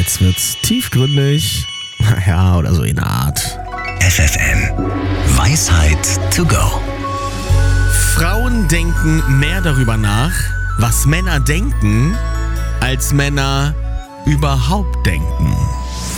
Jetzt wird's tiefgründig. Ja, oder so in der Art. FFN. Weisheit to go. Frauen denken mehr darüber nach, was Männer denken, als Männer überhaupt denken.